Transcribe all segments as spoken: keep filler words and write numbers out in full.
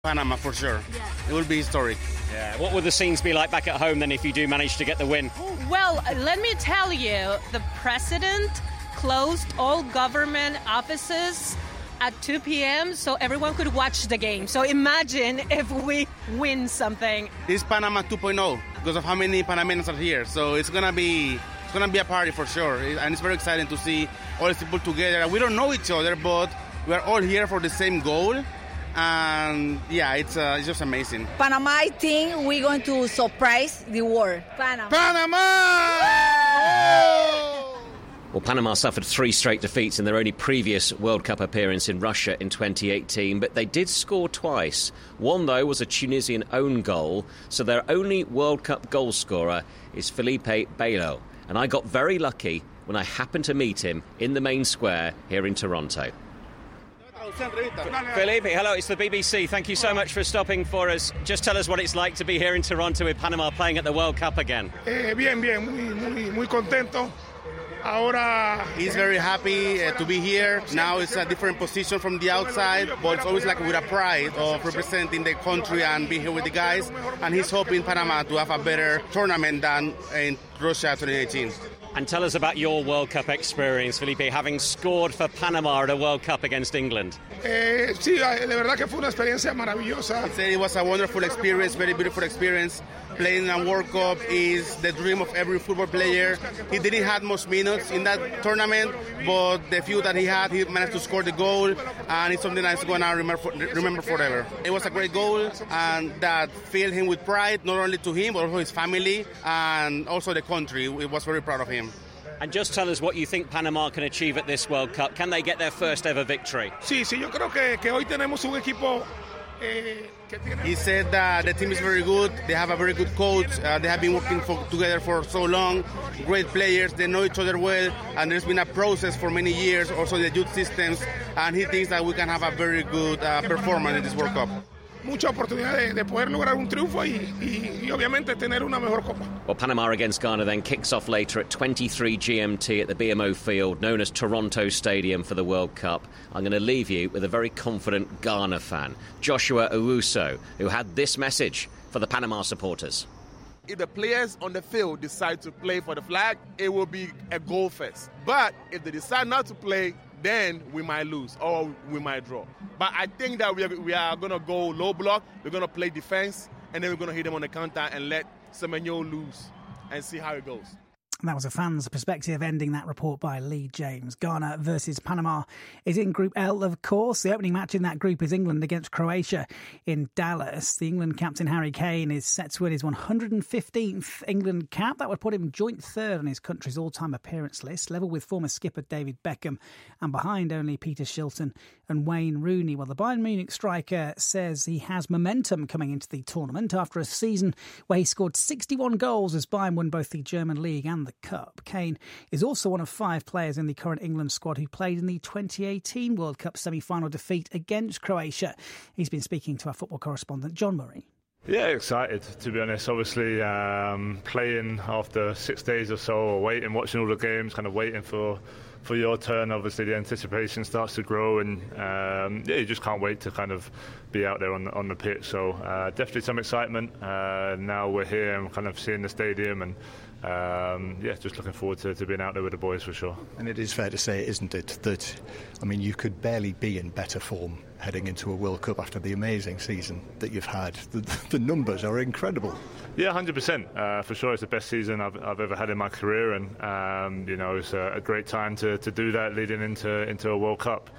Panama for sure. Yeah. It will be historic. Yeah. What would the scenes be like back at home then if you do manage to get the win? Well, let me tell you, the president closed all government offices at two p.m. so everyone could watch the game. So imagine if we win something. It's Panama two point oh because of how many Panamanians are here. So it's gonna be it's gonna be a party for sure, and it's very exciting to see all these people together. We don't know each other, but we are all here for the same goal. And yeah, it's uh, it's just amazing. Panama, I think we're going to surprise the world. Panama! Panama! Well, Panama suffered three straight defeats in their only previous World Cup appearance in Russia in twenty eighteen, but they did score twice. One, though, was a Tunisian own goal, so their only World Cup goal scorer is Felipe Belo. And I got very lucky when I happened to meet him in the main square here in Toronto. Felipe, hello, it's the B B C. Thank you so much for stopping for us. Just tell us what it's like to be here in Toronto with Panama playing at the World Cup again. Eh, bien, bien, muy, muy, muy contento. Ahora, he's very happy uh, to be here. Now it's a different position from the outside, but it's always like with a pride of representing the country and being here with the guys. And he's hoping Panama to have a better tournament than in Russia twenty eighteen. And tell us about your World Cup experience, Felipe, having scored for Panama at a World Cup against England. Eh, sí, de verdad que fue una experiencia maravillosa. He said it was a wonderful experience, very beautiful experience. Playing a World Cup is the dream of every football player. He didn't have much minutes in that tournament, but the few that he had, he managed to score the goal, and it's something that's going to remember, remember forever. It was a great goal, and that filled him with pride, not only to him, but also his family, and also the country. It was very proud of him. And just tell us what you think Panama can achieve at this World Cup. Can they get their first ever victory? Sí, sí, yo creo que, que hoy tenemos un equipo. Eh, he said that the team is very good. They have a very good coach. Uh, they have been working for, together for so long. Great players. They know each other well. And there's been a process for many years, also the youth systems. And he thinks that we can have a very good uh, performance in this World Cup. Mucha oportunidad de, de poder lograr un triunfo y, y, y obviamente tener una mejor copa. Well, Panama against Ghana then kicks off later at twenty-three G M T at the B M O Field, known as Toronto Stadium for the World Cup. I'm going to leave you with a very confident Ghana fan, Joshua Owusu, who had this message for the Panama supporters. If the players on the field decide to play for the flag, it will be a goal fest. But if they decide not to play, then we might lose or we might draw. But I think that we are, we are going to go low block, we're going to play defense, and then we're going to hit them on the counter and let Semenyo lose and see how it goes. That was a fan's perspective, ending that report by Lee James. Ghana versus Panama is in Group L, of course. The opening match in that group is England against Croatia in Dallas. The England captain Harry Kane is set to win his one hundred fifteenth England cap. That would put him joint third on his country's all-time appearance list, level with former skipper David Beckham, and behind only Peter Shilton and Wayne Rooney. Well, the Bayern Munich striker says he has momentum coming into the tournament after a season where he scored sixty-one goals as Bayern won both the German League and the Cup. Kane is also one of five players in the current England squad who played in the twenty eighteen World Cup semi-final defeat against Croatia. He's been speaking to our football correspondent John Murray. Yeah, excited, to be honest. Obviously, um, playing after six days or so, or waiting, watching all the games, kind of waiting for, for your turn. Obviously, the anticipation starts to grow, and um, yeah, you just can't wait to kind of be out there on the, on the pitch. So uh, definitely some excitement. Uh, now we're here and kind of seeing the stadium, and um, yeah, just looking forward to, to being out there with the boys for sure. And it is fair to say, isn't it, that, I mean, you could barely be in better form heading into a World Cup after the amazing season that you've had. The, the numbers are incredible. Yeah, one hundred percent. Uh, for sure, it's the best season I've, I've ever had in my career, and um, you know, it's a, a great time to, to do that leading into into a World Cup.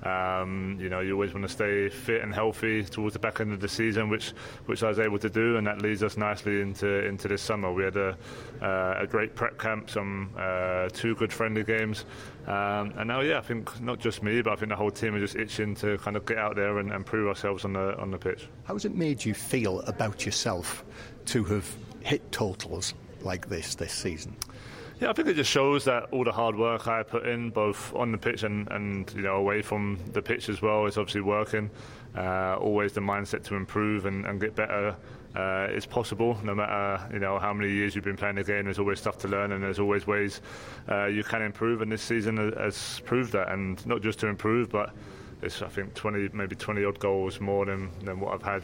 Um, you know, you always want to stay fit and healthy towards the back end of the season, which which I was able to do, and that leads us nicely into into this summer. We had a uh, a great prep camp, some uh, two good friendly games, um, and now, yeah, I think not just me, but I think the whole team are just itching to kind of get out there and, and prove ourselves on the on the pitch. How has it made you feel about yourself to have hit totals like this this season? Yeah, I think it just shows that all the hard work I put in, both on the pitch and, and you know, away from the pitch as well, is obviously working. Uh, always the mindset to improve and, and get better uh, is possible. No matter, you know, how many years you've been playing the game, there's always stuff to learn, and there's always ways uh, you can improve. And this season has proved that, and not just to improve, but it's I think twenty, maybe twenty odd goals more than, than what I've had